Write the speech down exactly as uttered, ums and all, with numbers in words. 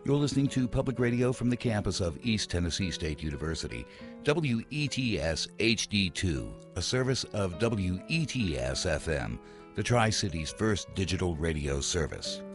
You're listening to public radio from the campus of East Tennessee State University, W E T S H D two, a service of W E T S F M, the Tri-Cities' first digital radio service.